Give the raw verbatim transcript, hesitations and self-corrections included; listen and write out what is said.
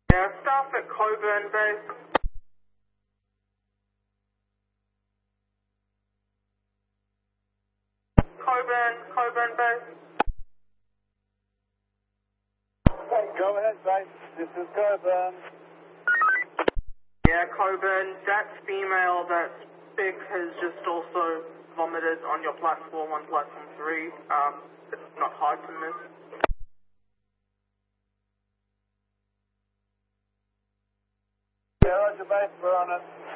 Yeah, staff at Coburn Base. Coburn, Coburn Base. Go ahead, base. This is Coburn. Yeah, Coburn, that female that Big has just also vomited on your platform on platform three. Um, it's not hard to miss. Yeah, Roger, base. We're on it.